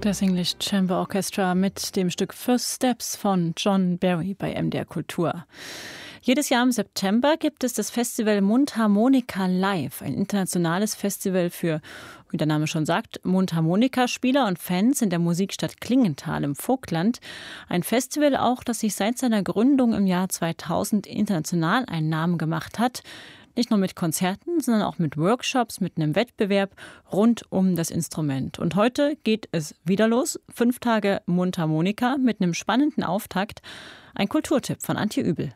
Das English Chamber Orchestra mit dem Stück First Steps von John Barry bei MDR Kultur. Jedes Jahr im September gibt es das Festival Mundharmonika Live, ein internationales Festival für, wie der Name schon sagt, Mundharmonikaspieler und Fans in der Musikstadt Klingenthal im Vogtland. Ein Festival auch, das sich seit seiner Gründung im Jahr 2000 international einen Namen gemacht hat. Nicht nur mit Konzerten, sondern auch mit Workshops, mit einem Wettbewerb rund um das Instrument. Und heute geht es wieder los. 5 Tage Mundharmonika mit einem spannenden Auftakt. Ein Kulturtipp von Antje Übel.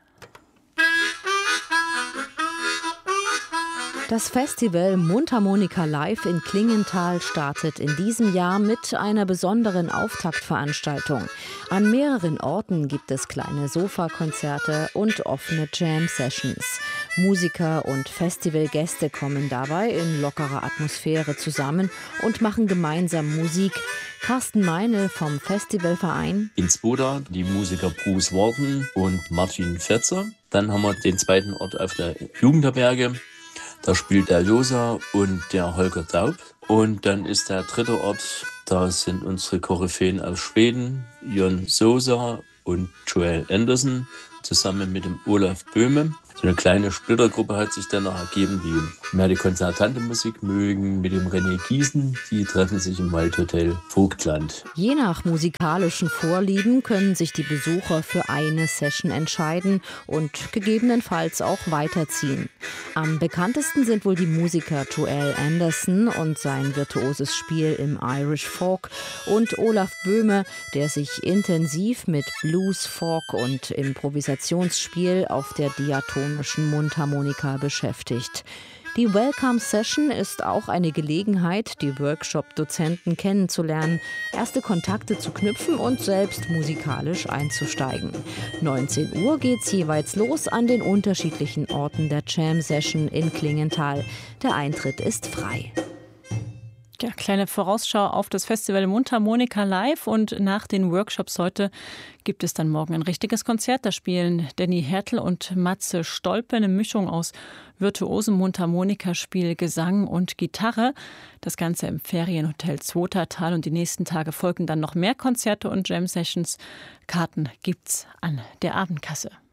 Das Festival Mundharmonika Live in Klingenthal startet in diesem Jahr mit einer besonderen Auftaktveranstaltung. An mehreren Orten gibt es kleine Sofakonzerte und offene Jam-Sessions. Musiker und Festivalgäste kommen dabei in lockerer Atmosphäre zusammen und machen gemeinsam Musik. Carsten Meinl vom Festivalverein. In Zwoda die Musiker Bruce Warden und Martin Fetzer. Dann haben wir den zweiten Ort auf der Jugendherberge. Da spielt der Josa und der Holger Daub. Und dann ist der dritte Ort, da sind unsere Koryphäen aus Schweden, Jon Sosa und Joel Anderson, zusammen mit dem Olaf Böhme. So eine kleine Splittergruppe hat sich dann noch ergeben, die mehr die konzertante Musik mögen, mit dem René Giesen. Die treffen sich im Waldhotel Vogtland. Je nach musikalischen Vorlieben können sich die Besucher für eine Session entscheiden und gegebenenfalls auch weiterziehen. Am bekanntesten sind wohl die Musiker Joel Anderson und sein virtuoses Spiel im Irish Folk und Olaf Böhme, der sich intensiv mit Blues, Folk und Improvisationsspiel auf der diatonischen Mundharmonika beschäftigt. Die Welcome Session ist auch eine Gelegenheit, die Workshop-Dozenten kennenzulernen, erste Kontakte zu knüpfen und selbst musikalisch einzusteigen. 19 Uhr geht's jeweils los an den unterschiedlichen Orten der Jam Session in Klingenthal. Der Eintritt ist frei. Ja, kleine Vorausschau auf das Festival Mundharmonika Live, und nach den Workshops heute gibt es dann morgen ein richtiges Konzert. Da spielen Danny Hertel und Matze Stolpe, eine Mischung aus virtuosem Mundharmonikaspiel, Gesang und Gitarre. Das Ganze im Ferienhotel Zwotertal, und die nächsten Tage folgen dann noch mehr Konzerte und Jam-Sessions. Karten gibt's an der Abendkasse.